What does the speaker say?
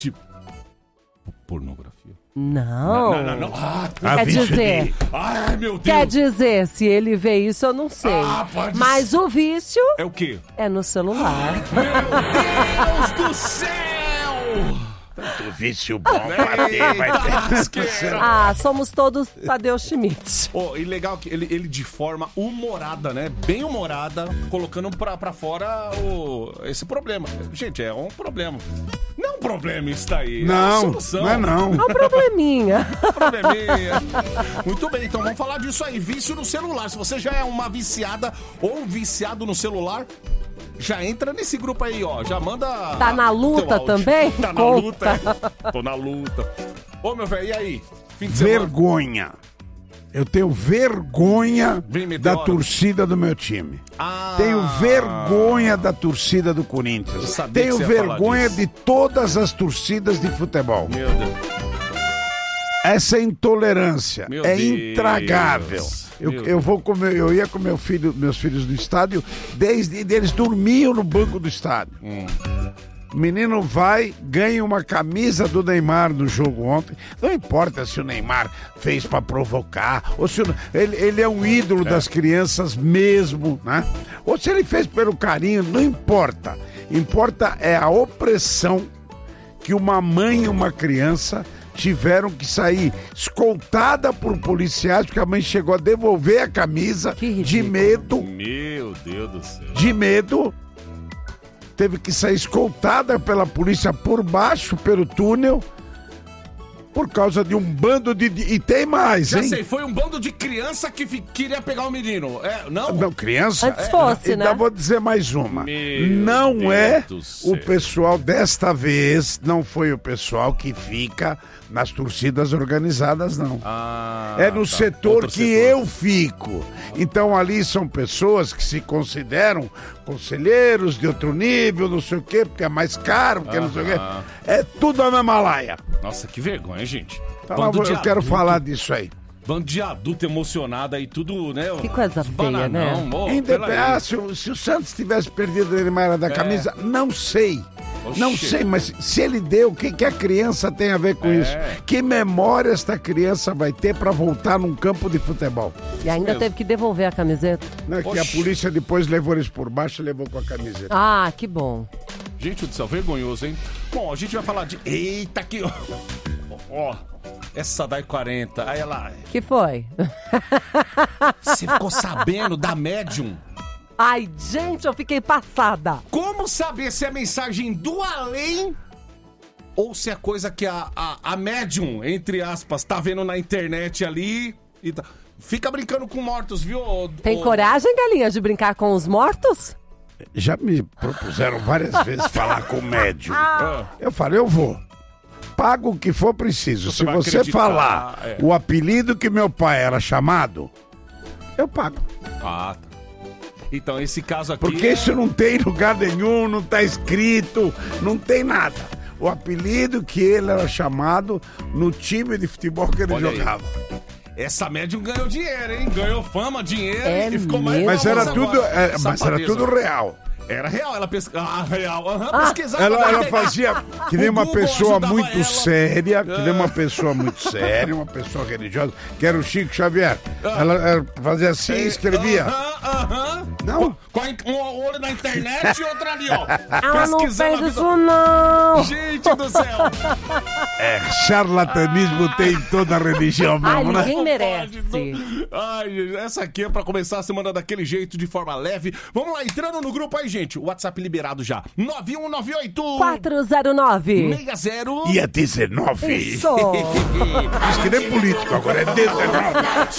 Tipo, pornografia. Não. Quer dizer... Ai, meu Deus. Quer dizer, se ele vê isso, eu não sei. Mas o vício... É o quê? É no celular. Meu Deus do céu! Tanto vício bom pra ter, vai ter. Somos todos Tadeu Schmidt. E legal que ele de forma humorada, né? Bem humorada, colocando pra fora esse problema. Gente, é um problema. Não é um problema isso daí. Não, é uma solução. Não é não. É um probleminha. Muito bem, então vamos falar disso aí. Vício no celular. Se você já é uma viciada ou um viciado no celular... Já entra nesse grupo aí, ó. Já manda... Tá na luta também? Tá na luta, é. Tô na luta. Ô, meu velho, e aí? Fim de vergonha. Eu tenho vergonha da torcida do meu time. Tenho vergonha da torcida do Corinthians. Tenho vergonha de todas as torcidas de futebol. Meu Deus. Essa intolerância intragável. Eu ia com meus filhos no estádio, desde eles dormiam no banco do estádio. O menino vai, ganha uma camisa do Neymar no jogo ontem. Não importa se o Neymar fez pra provocar, ou se ele é um ídolo das crianças mesmo, né? Ou se ele fez pelo carinho, não importa. Importa é a opressão que uma mãe e uma criança tiveram que sair escoltada por policiais, porque a mãe chegou a devolver a camisa de medo. Meu Deus do céu. De medo. Teve que sair escoltada pela polícia por baixo, pelo túnel, por causa de um bando de... E tem mais, Já hein? sei, foi um bando de criança que queria pegar o menino. Não? Não, criança? Antes fosse, né? Ainda vou dizer mais uma. O pessoal desta vez, não foi o pessoal que fica nas torcidas organizadas, não. É no setor que eu fico. Então ali são pessoas que se consideram conselheiros de outro nível, não sei o quê, porque é mais caro, porque não sei o quê. É tudo a mesma laia. Nossa, que vergonha, gente. Eu quero falar disso aí. Bando de adulto emocionado aí, tudo, né? Que coisa feia, né? Se o Santos tivesse perdido ele mais da camisa, não sei. Não sei, mas se ele deu, o que a criança tem a ver com isso? Que memória esta criança vai ter pra voltar num campo de futebol? E ainda teve que devolver a camiseta. Não, que a polícia depois levou eles por baixo e levou com a camiseta. Que bom. Gente do céu, vergonhoso, hein? Bom, a gente vai falar de... Eita, aqui, ó. Essa Dai 40. Aí ela... Que foi? Você ficou sabendo da médium? Ai, gente, eu fiquei passada. Como saber se é mensagem do além ou se é coisa que a médium, entre aspas, tá vendo na internet ali e tá... Fica brincando com mortos, viu? Tem coragem, galinha, de brincar com os mortos? Já me propuseram várias vezes falar com o médium. Eu falei, eu vou. Pago o que for preciso. Se você falar o apelido que meu pai era chamado, eu pago. Tá. Então, esse caso aqui... Porque isso não tem lugar nenhum, não tá escrito, não tem nada. O apelido que ele era chamado no time de futebol que ele jogava. Aí. Essa médium ganhou dinheiro, hein? Ganhou fama, dinheiro e ficou mais... Mas era tudo real. Era real, ela pesquisava. Ela fazia que nem uma pessoa muito séria, uma pessoa religiosa, que era o Chico Xavier. Ela fazia assim, escrevia. Não? Com um olho na internet e outro ali, ó. Ela não fez isso, não. Gente do céu. Charlatanismo tem em toda a religião mesmo, né? Ninguém merece. Ai, essa aqui é pra começar a semana daquele jeito, de forma leve. Vamos lá, entrando no grupo aí, gente. O WhatsApp liberado já. 9198-409-60 e a 19. Isso. Diz que nem político, agora é 19.